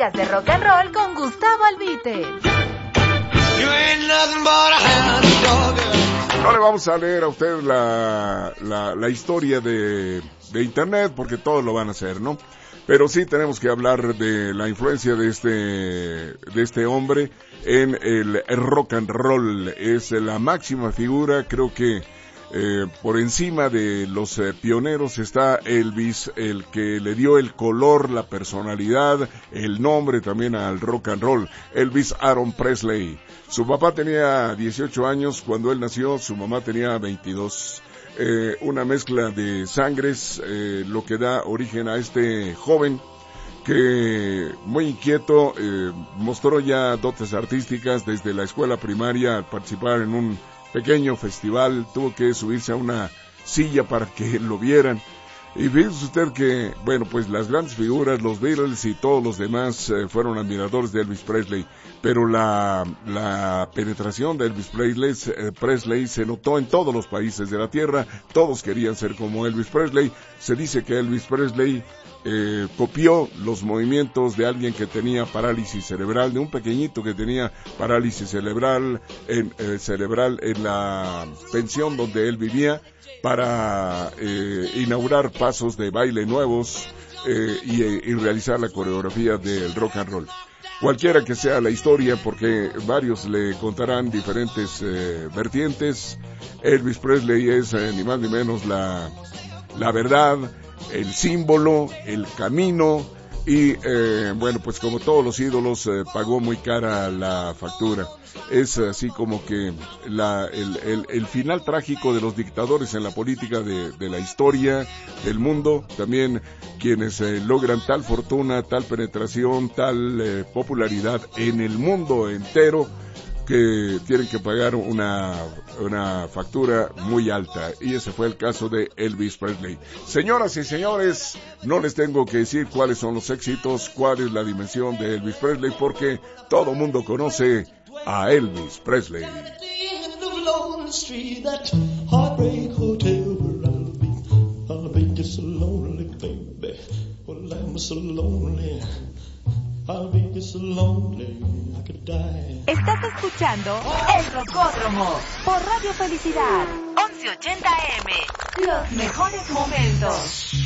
podcast de rock and roll con Gustavo Albite. No le vamos a leer a usted la historia de internet, porque todos lo van a hacer, ¿no? Pero sí tenemos que hablar de la influencia de este hombre en el rock and roll. Es la máxima figura, creo que por encima de los pioneros está Elvis, el que le dio el color, la personalidad, el nombre también al rock and roll. Elvis Aaron Presley. Su papá tenía 18 años cuando él nació, su mamá tenía 22. Una mezcla de sangres, lo que da origen a este joven que, muy inquieto, mostró ya dotes artísticas desde la escuela primaria al participar en un pequeño festival. Tuvo que subirse a una silla para que lo vieran. Y fíjese usted que, bueno, pues las grandes figuras, los Beatles y todos los demás fueron admiradores de Elvis Presley, pero la penetración de Elvis Presley se notó en todos los países de la tierra. Todos querían ser como Elvis Presley. Se dice que Elvis Presley copió los movimientos de alguien que tenía parálisis cerebral, de un pequeñito que tenía parálisis cerebral en la pensión donde él vivía, para inaugurar pasos de baile nuevos y realizar la coreografía del rock and roll. Cualquiera que sea la historia, porque varios le contarán diferentes vertientes, Elvis Presley es ni más ni menos la verdad, el símbolo, el camino, y bueno, pues como todos los ídolos pagó muy cara la factura. Es así como que el final trágico de los dictadores en la política de la historia del mundo. También quienes logran tal fortuna, tal penetración, tal popularidad en el mundo entero, que tienen que pagar una factura muy alta, y ese fue el caso de Elvis Presley. Señoras y señores, no les tengo que decir cuáles son los éxitos, cuál es la dimensión de Elvis Presley, porque todo mundo conoce a Elvis Presley. Estás escuchando El Rocódromo por Radio Felicidad 1180 AM. Los mejores momentos.